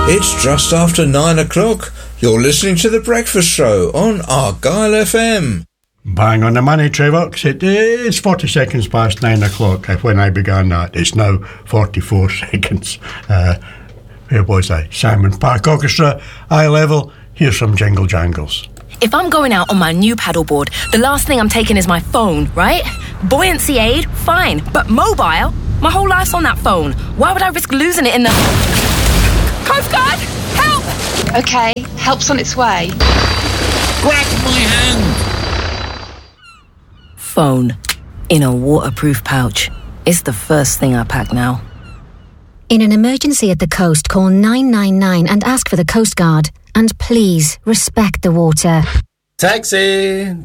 It's just after 9 o'clock. You're listening to The Breakfast Show on Argyle FM. Bang on the money, Trevor. It is 40 seconds past 9 o'clock when I began that. It's now 44 seconds. Where was I? Simon Park Orchestra, eye level. Here's some jingle jangles. If I'm going out on my new paddleboard, the last thing I'm taking is my phone, right? Buoyancy aid, fine. But mobile? My whole life's on that phone. Why would I risk losing it in the... Coast Guard! Help! OK, help's on its way. Grab my hand! Phone. In a waterproof pouch. It's the first thing I pack now. In an emergency at the coast, call 999 and ask for the Coast Guard. And please, respect the water. Taxi!